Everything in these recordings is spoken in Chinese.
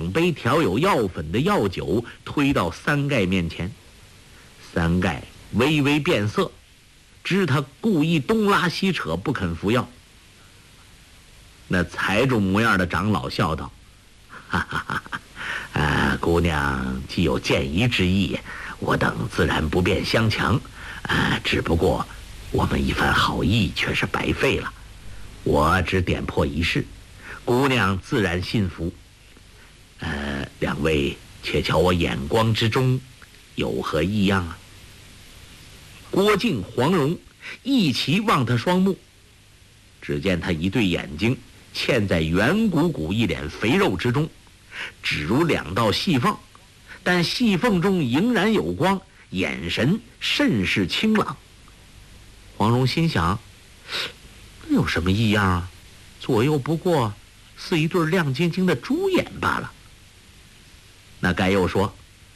2杯调有药粉的药酒推到三盖面前。三盖微微变色，知他故意东拉西扯，不肯服药。那财主模样的长老笑道：“哈哈哈，姑娘既有见疑之意，我等自然不便相强。只不过我们一番好意却是白费了。我只点破一事，姑娘自然信服。两位且瞧我眼光之中有何异样啊？”郭靖、黄蓉一齐望他双目，只见他一对眼睛嵌在圆鼓鼓一脸肥肉之中，只如2道细缝，但细缝中仍然有光，眼神甚是清朗。黄蓉心想，那有什么异样啊？左右不过是一对亮晶晶的猪眼罢了。那该又说：“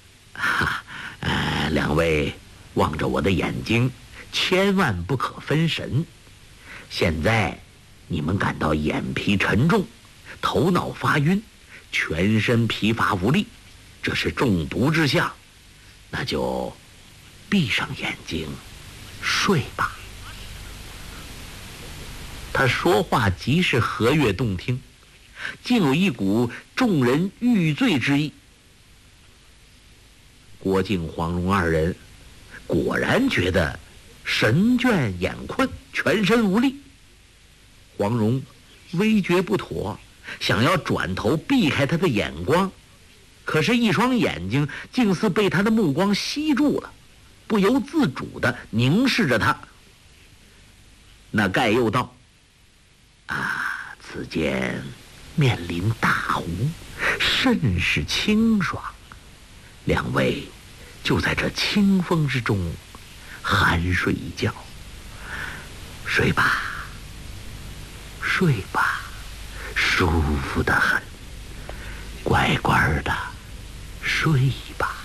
两位望着我的眼睛，千万不可分神。现在你们感到眼皮沉重，头脑发晕，全身疲乏无力，这是中毒之象，那就闭上眼睛睡吧。”他说话极是和悦动听，竟有一股众人欲醉之意。郭靖、黄蓉2人果然觉得神倦眼困，全身无力。黄蓉微觉不妥，想要转头避开他的眼光，可是一双眼睛竟似被他的目光吸住了，不由自主地凝视着他。那盖又道：“此间面临大湖，甚是清爽，两位就在这清风之中酣睡一觉。睡吧，睡吧，舒服得很，乖乖的睡吧。”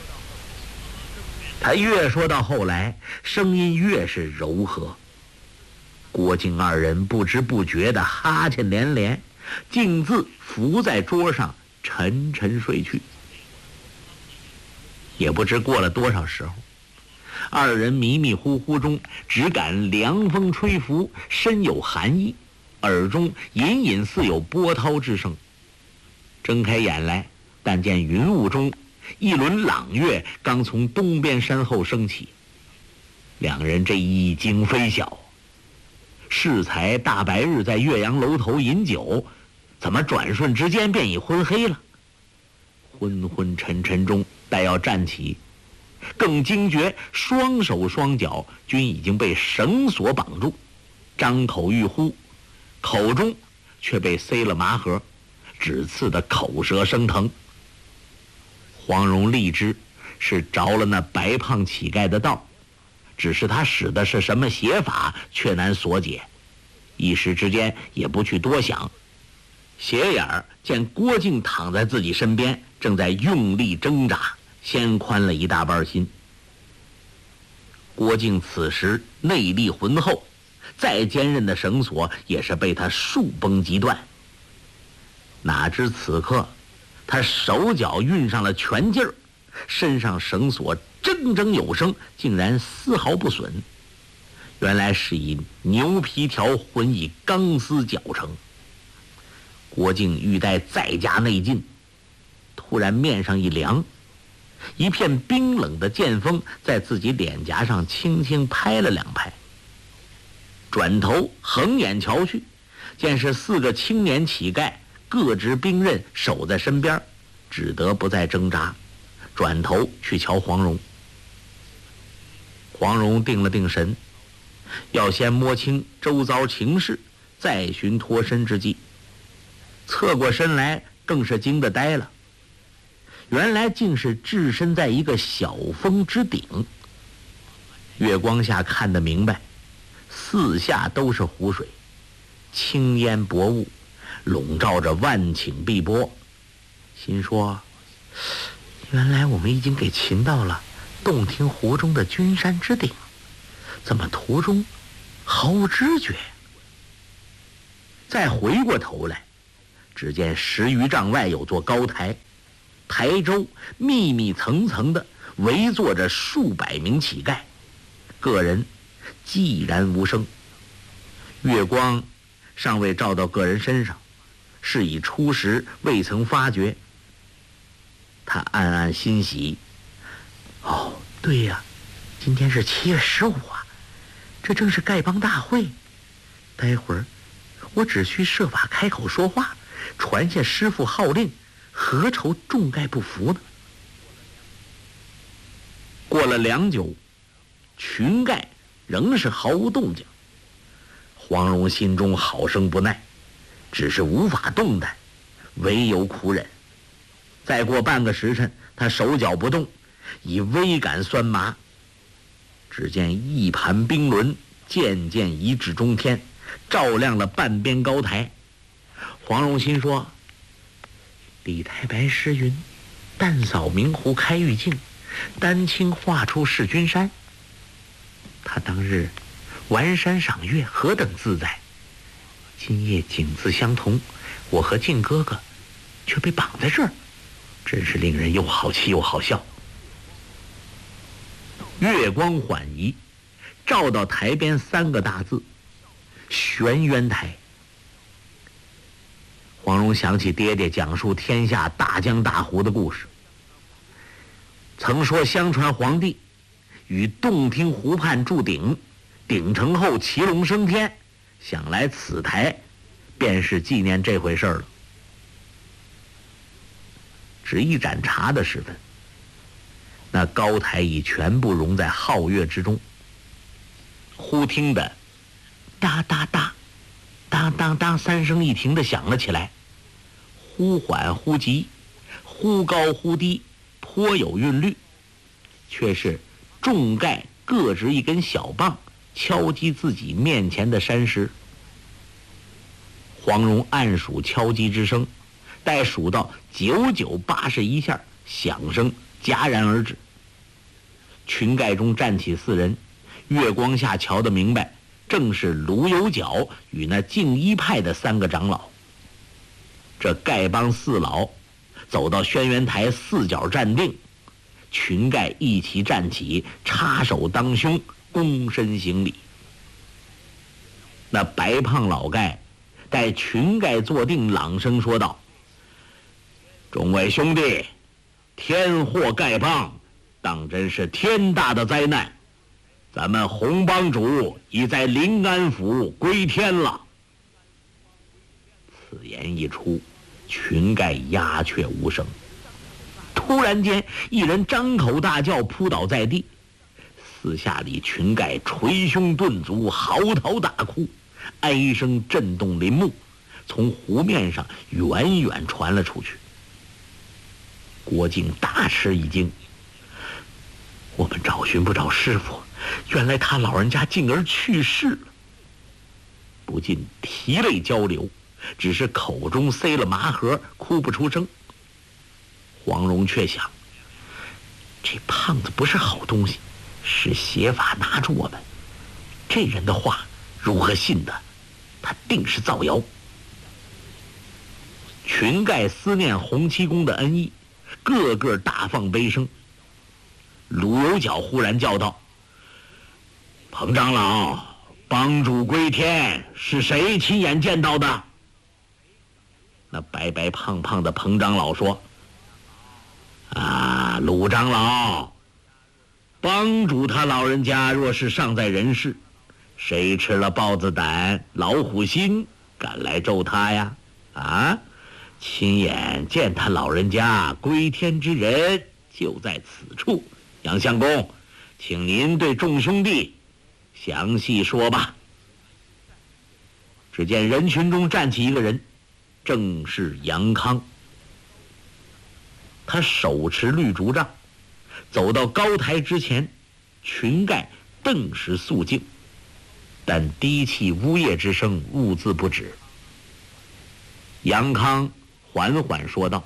他越说到后来，声音越是柔和。郭靖2人不知不觉的哈欠连连，径自伏在桌上沉沉睡去。也不知过了多少时候，2人迷迷糊糊中只感凉风吹拂，身有寒意，耳中隐隐似有波涛之声。睁开眼来，但见云雾中一轮朗月刚从东边山后升起。2人这一惊非小，适才大白日在岳阳楼头饮酒，怎么转瞬之间便已昏黑了？昏昏沉沉中，待要站起，更惊觉双手双脚均已经被绳索绑住，张口欲呼，口中却被塞了麻盒，只刺得口舌生疼。黄蓉立知是着了那白胖乞丐的道，只是他使的是什么邪法，却难所解，一时之间也不去多想。斜眼儿见郭靖躺在自己身边，正在用力挣扎，先宽了一大半心。郭靖此时内力浑厚，再坚韧的绳索也是被他束绷即断。哪知此刻他手脚运上了全劲儿，身上绳索铮铮有声，竟然丝毫不损。原来是以牛皮条混以钢丝绞成。郭靖欲待再加内劲，突然面上一凉，一片冰冷的剑锋在自己脸颊上轻轻拍了2拍。转头横眼瞧去，见是4个青年乞丐，各执兵刃守在身边，只得不再挣扎，转头去瞧黄蓉。黄蓉定了定神，要先摸清周遭情势，再寻脱身之计。侧过身来，更是惊得呆了。原来竟是置身在一个小峰之顶，月光下看得明白，四下都是湖水，青烟薄雾，笼罩着万顷碧波。心说，原来我们已经给擒到了洞庭湖中的君山之顶，怎么途中毫无知觉？再回过头来， 只见10余丈外有座高台，台周密密层层的围坐着数百名乞丐，个人寂然无声。月光尚未照到个人身上，是以初时未曾发觉。他暗暗欣喜，哦，对呀，今天是7月15啊，这正是丐帮大会。待会儿我只需设法开口说话，传下师父号令，何愁众丐不服呢？过了良久，群丐仍是毫无动静。黄蓉心中好生不耐，只是无法动弹，唯有苦忍。再过半个时辰，他手脚不动，已微感酸麻。只见一盘冰轮渐渐移至中天，照亮了半边高台。黄蓉心说：李太白诗云，淡扫明湖开玉镜，丹青画出是君山。他当日玩山赏月何等自在，今夜景字相同，我和靖哥哥却被绑在这儿，真是令人又好气又好笑。月光缓移，照到台边3个大字：玄渊台。黄蓉想起爹爹讲述天下大江大湖的故事，曾说相传皇帝与洞庭湖畔筑鼎，鼎成后骑龙升天，想来此台便是纪念这回事了。只一盏茶的时分，那高台已全部融在皓月之中。忽听得哒哒哒当当当3声一停的响了起来，忽缓忽急，忽高忽低，颇有韵律，却是众丐各执一根小棒，敲击自己面前的山石。黄蓉暗数敲击之声，待数到9981下，响声戛然而止。群丐中站起4人，月光下瞧得明白，正是卢有角与那净一派的3个长老。这丐帮4老走到轩辕台4角站定，群丐一齐站起，插手当胸，躬身行礼。那白胖老丐待群丐坐定，朗声说道：众位兄弟，天祸丐帮，当真是天大的灾难，咱们洪帮主已在临安府归天了。此言一出，群丐鸦雀无声。突然间，一人张口大叫，扑倒在地。四下里群丐捶胸顿足，嚎啕大哭，哀声震动林木，从湖面上远远传了出去。郭靖大吃一惊，我们找寻不着师傅，原来他老人家竟而去世了，不禁涕泪交流，只是口中塞了麻盒，哭不出声。黄蓉却想，这胖子不是好东西，是邪法拿住我们，这人的话如何信的？他定是造谣。群丐思念洪七公的恩义，个个大放悲声。鲁有角忽然叫道：彭长老，帮主归天是谁亲眼见到的？那白白胖胖的彭长老说：鲁长老，帮主他老人家若是尚在人世，谁吃了豹子胆老虎心敢来咒他呀？亲眼见他老人家归天之人就在此处。杨相公，请您对众兄弟详细说吧。只见人群中站起一个人，正是杨康。他手持绿竹杖，走到高台之前，群丐顿时肃静，但低气呜咽之声兀自不止。杨康缓缓说道：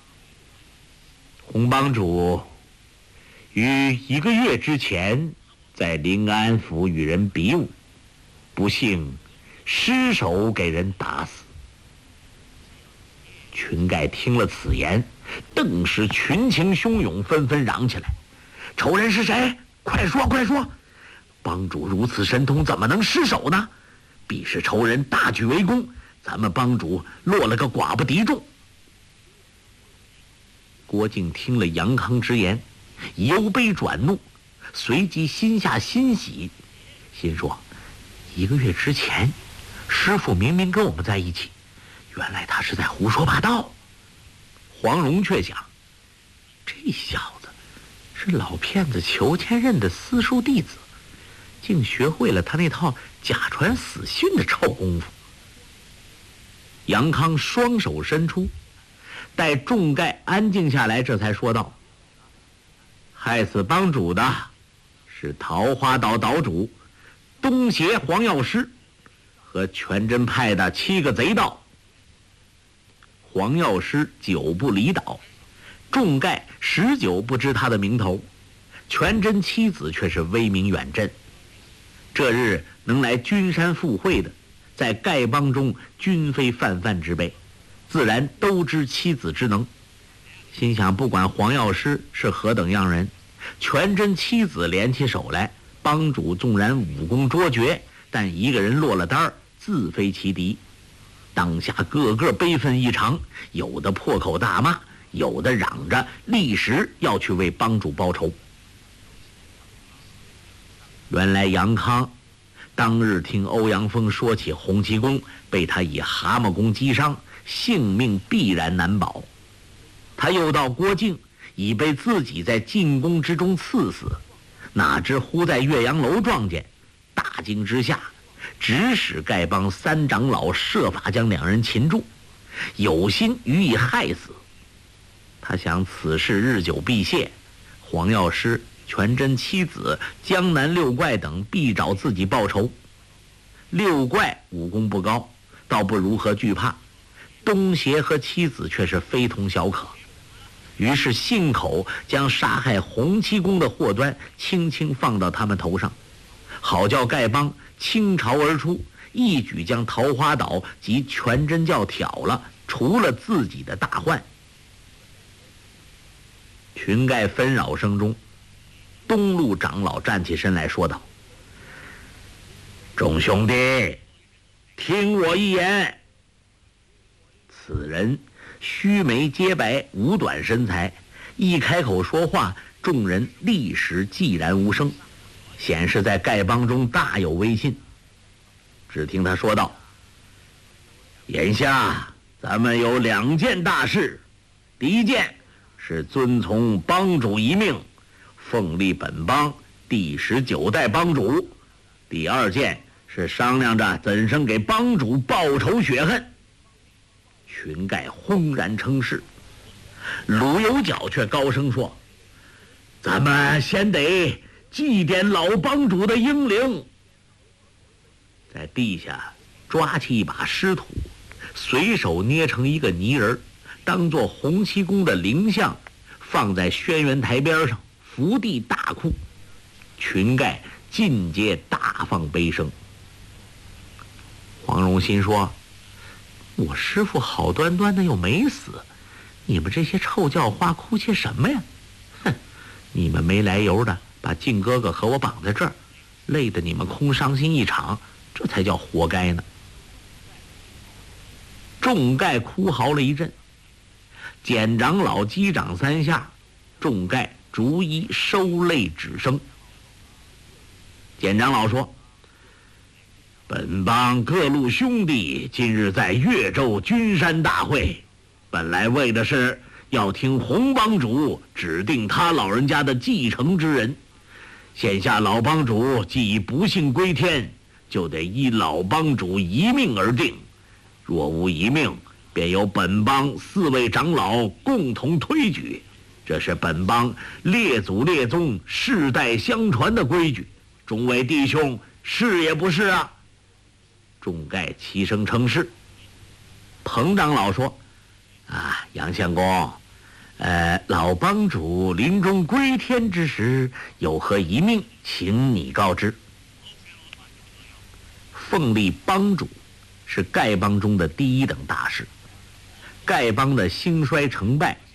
洪帮主于1个月之前在临安府与人比武，不幸失手给人打死。 群盖听了此言，顿时群情汹涌，纷纷嚷起来：“仇人是谁？快说，快说！帮主如此神通，怎么能失手呢？必是仇人大举围攻，咱们帮主落了个寡不敌众。”郭靖听了杨康之言，由悲转怒，随即心下欣喜，心说：1个月之前，师傅明明跟我们在一起，原来他是在胡说八道。黄蓉却想，这小子是老骗子裘千仞的私塾弟子，竟学会了他那套假传死讯的臭功夫。杨康双手伸出，待众盖安静下来，这才说道：“害死帮主的是桃花岛岛主东邪黄药师和全真派的7个贼盗。黄药师久不离岛，众盖19不知他的名头，全真妻子却是威名远震。这日能来君山赴会的，在丐帮中均非泛泛之辈，自然都知妻子之能。心想，不管黄药师是何等样人，全真妻子联起手来，帮主纵然武功卓绝，但一个人落了单儿，自非其敌。当下个个悲愤异常，有的破口大骂，有的嚷着立时要去为帮主报仇。原来杨康当日听欧阳锋说起洪七公被他以蛤蟆功击伤，性命必然难保。他又到郭靖已被自己在进宫之中刺死，哪知忽在岳阳楼撞见，大惊之下，指使丐帮3长老设法将2人擒住，有心予以害死。他想此事日久必泄，黄药师、全真妻子、江南6怪等必找自己报仇。6怪武功不高，倒不如何惧怕，东邪和妻子却是非同小可。于是信口将杀害洪七公的祸端轻轻放到他们头上，好叫丐帮倾巢而出，一举将桃花岛及全真教挑了，除了自己的大患。群丐纷扰声中，东路长老站起身来说道：“众兄弟，听我一言。”此人须眉皆白，五短身材，一开口说话，众人立时寂然无声，显示在丐帮中大有威信。只听他说道：“眼下咱们有2件大事，第一件是遵从帮主遗命，奉立本帮第19代帮主；第2件是商量着怎生给帮主报仇雪恨。”群丐轰然称是。鲁有脚却高声说：“咱们先得祭奠老帮主的英灵。”在地下抓起一把湿土，随手捏成一个泥人，当作洪七公的灵像，放在轩辕台边上，伏地大哭。群丐尽皆大放悲声。黄蓉心说：“我师父好端端的又没死，你们这些臭叫花哭些什么呀？哼！你们没来由的把靖哥哥和我绑在这儿，累得你们空伤心一场，这才叫活该呢。”众丐哭嚎了一阵，简长老击掌3下，众丐逐一收泪止声。简长老说：“本帮各路兄弟今日在越州君山大会，本来为的是要听洪帮主指定他老人家的继承之人。现下老帮主既已不幸归天，就得依老帮主遗命而定。若无遗命，便由本帮4位长老共同推举，这是本帮列祖列宗世代相传的规矩。众位弟兄，是也不是啊？”众丐齐声称是。彭长老说：“啊，杨相公，老帮主临终归天之时有何遗命，请你告知。”奉立帮主是丐帮中的第1等大事， 丐帮的兴衰成败